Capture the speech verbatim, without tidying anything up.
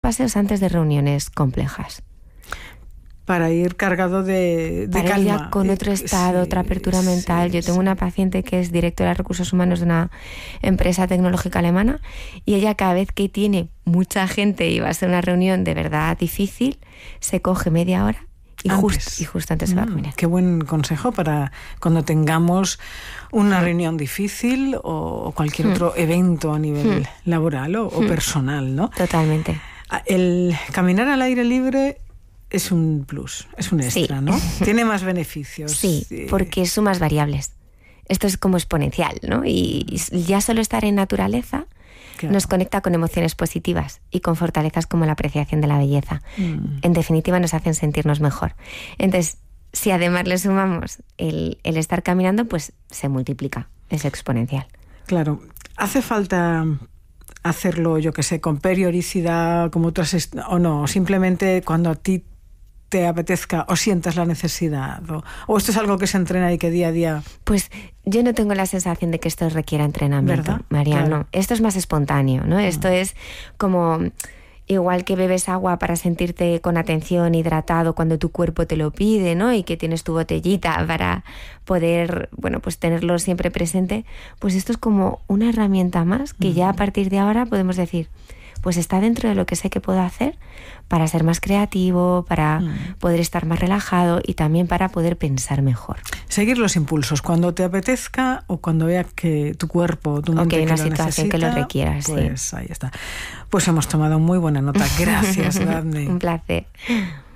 paseos antes de reuniones complejas. Para ir cargado de, de Para calma. ir ya con otro estado, sí, otra apertura mental. Sí, Yo tengo sí. una paciente que es directora de recursos humanos de una empresa tecnológica alemana y ella cada vez que tiene mucha gente y va a ser una reunión de verdad difícil, se coge media hora y, just, y justo antes mm, de dormir. Qué buen consejo para cuando tengamos una mm. reunión difícil o cualquier mm. otro evento a nivel mm. laboral o, o personal, ¿no? Totalmente. El caminar al aire libre es un plus, es un extra, sí. ¿no? Tiene más beneficios. Sí, porque sumas variables. Esto es como exponencial, ¿no? Y ya solo estar en naturaleza claro. nos conecta con emociones positivas y con fortalezas como la apreciación de la belleza. Mm. En definitiva, nos hacen sentirnos mejor. Entonces, si además le sumamos el, el estar caminando, pues se multiplica, es exponencial. Claro, hace falta hacerlo, yo que sé, con periodicidad, como otras, est- o no, simplemente cuando a ti te apetezca o sientas la necesidad, o, o esto es algo que se entrena y que día a día... Pues yo no tengo la sensación de que esto requiera entrenamiento, ¿verdad? María, Claro. no. Esto es más espontáneo, ¿no? Esto mm. es como... Igual que bebes agua para sentirte con atención, hidratado cuando tu cuerpo te lo pide, ¿no? Y que tienes tu botellita para poder, bueno, pues tenerlo siempre presente, pues esto es como una herramienta más que mm. ya a partir de ahora podemos decir, pues está dentro de lo que sé que puedo hacer para ser más creativo, para mm. poder estar más relajado y también para poder pensar mejor. Seguir los impulsos cuando te apetezca o cuando vea que tu cuerpo, tu mente o que hay una que situación necesita, que lo requiera, pues sí. ahí está. Pues hemos tomado muy buena nota. Gracias, Daphne. Un placer.